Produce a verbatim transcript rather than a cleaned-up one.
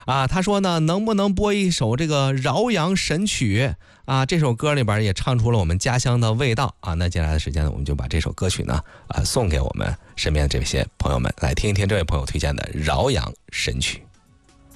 啊，他说呢，能不能播一首这个饶阳神曲啊？这首歌里边也唱出了我们家乡的味道啊。那接下来的时间呢，我们就把这首歌曲呢啊送给我们身边的这些朋友们，来听一听这位朋友推荐的饶阳神曲。